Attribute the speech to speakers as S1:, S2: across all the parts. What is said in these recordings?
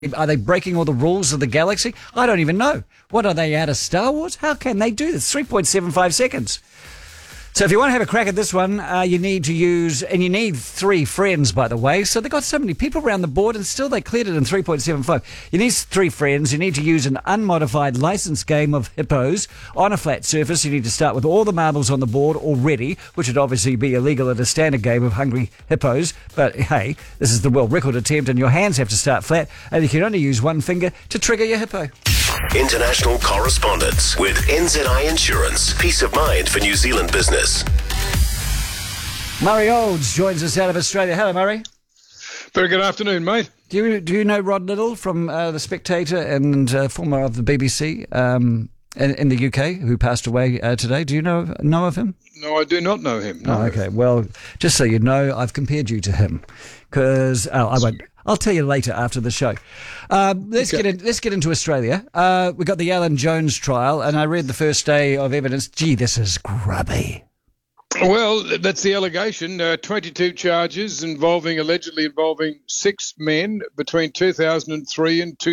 S1: Are they breaking all the rules of the galaxy? I don't even know. What, are they out of Star Wars? How can they do this? 3.75 seconds. So if you want to have a crack at this one, you need to use, and you need 3 friends, by the way. So they've got so many people around the board, and still they cleared it in 3.75. You need 3 friends. You need to use an unmodified licensed game of hippos on a flat surface. You need to start with all the marbles on the board already, which would obviously be illegal at a standard game of hungry hippos. But hey, this is the world record attempt, and your hands have to start flat, and you can only use one finger to trigger your hippo.
S2: International correspondence with NZI Insurance. Peace of mind for New Zealand business.
S1: Murray Olds joins us out of Australia. Hello, Murray.
S3: Very good afternoon, mate.
S1: Do you know Rod Little from The Spectator and former of the BBC in the UK, who passed away today? Do you know of him?
S3: No, I do not know him. No.
S1: Oh, okay. Well, just so you know, I've compared you to him because I won't. I'll tell you later after the show. Let's get into Australia. We got the Alan Jones trial, and I read the first day of evidence. Gee, this is grubby.
S3: Well, that's the allegation. 22 charges allegedly involving 6 men between 2003 and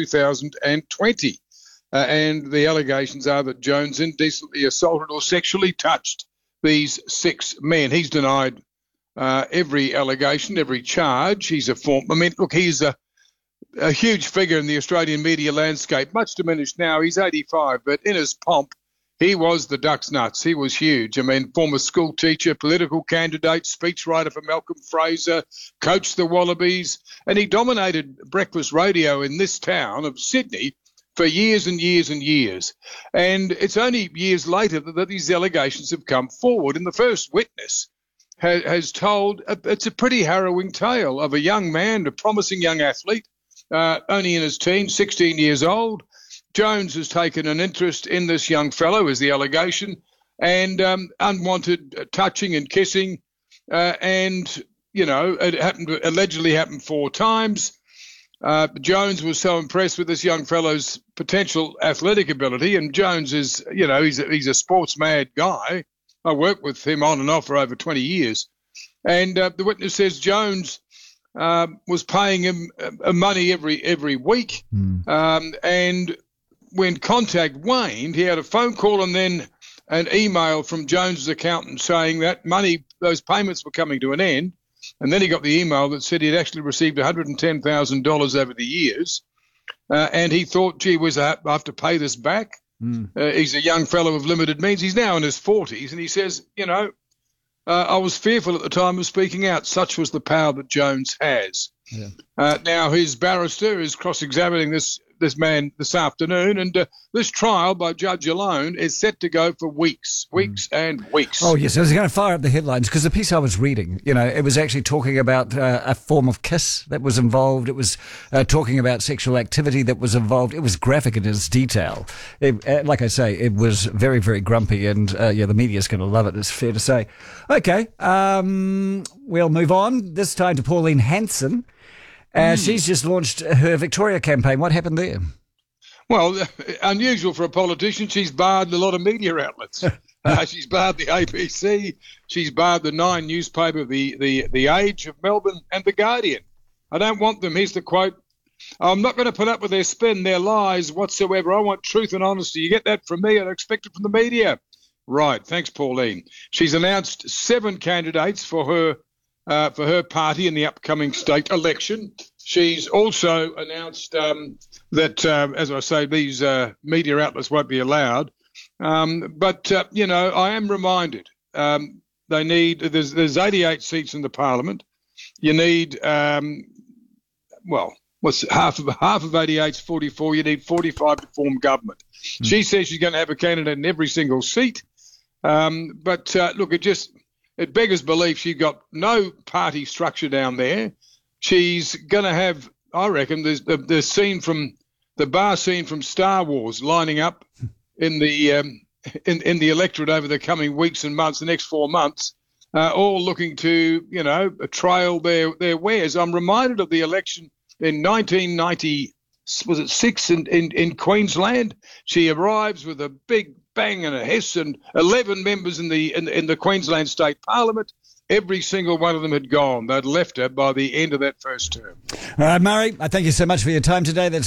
S3: 2020. And the allegations are that Jones indecently assaulted or sexually touched these 6 men. He's denied every allegation, every charge. He's he's a huge figure in the Australian media landscape, much diminished now. He's 85, but in his pomp, he was the duck's nuts. He was huge. I mean, former school teacher, political candidate, speechwriter for Malcolm Fraser, coached the Wallabies, and he dominated breakfast radio in this town of Sydney for years and years and years. And it's only years later that these allegations have come forward. And the first witness has told, it's a pretty harrowing tale of a young man, a promising young athlete, only in his teens, 16 years old. Jones has taken an interest in this young fellow, is the allegation, and unwanted touching and kissing. And, you know, it allegedly happened 4 times. Jones was so impressed with this young fellow's potential athletic ability, and Jones is, you know, he's a sports-mad guy. I worked with him on and off for over 20 years. And the witness says Jones was paying him money every week. And when contact waned, he had a phone call and then an email from Jones's accountant saying that those payments were coming to an end. And then he got the email that said he'd actually received $110,000 over the years. And he thought, gee whiz, I have to pay this back. He's a young fellow of limited means. He's now in his 40s. And he says, you know, I was fearful at the time of speaking out. Such was the power that Jones has. Yeah. Now, his barrister is cross-examining this man this afternoon, and this trial by judge alone is set to go for weeks and weeks.
S1: Oh, yes. I was going to fire up the headlines because the piece I was reading, you know, it was actually talking about a form of kiss that was involved. It was talking about sexual activity that was involved. It was graphic in its detail. Like I say, it was very, very grumpy, and the media's going to love it, it's fair to say. Okay, we'll move on, this time to Pauline Hanson. She's just launched her Victoria campaign. What happened there?
S3: Well, unusual for a politician. She's barred a lot of media outlets. She's barred the ABC. She's barred the 9 newspaper, the Age of Melbourne, and the Guardian. I don't want them. Here's the quote. I'm not going to put up with their spin, their lies whatsoever. I want truth and honesty. You get that from me. I expect it from the media. Right. Thanks, Pauline. She's announced 7 candidates for her party in the upcoming state election. She's also announced that, as I say, these media outlets won't be allowed. But I am reminded there's 88 seats in the parliament. You need, half of 88 is 44. You need 45 to form government. She says she's going to have a candidate in every single seat. But look, it beggars belief she's got no party structure down there. She's going to have, I reckon, the scene from the bar scene from Star Wars lining up in the electorate over the coming weeks and months, the next 4 months, all looking to, trail their wares. I'm reminded of the election in 1996 in Queensland. She arrives with a big bang and a hiss and 11 members in the Queensland State Parliament. every single one of them had gone. They'd left her by the end of that first term.
S1: All right, Murray, I thank you so much for your time today. That's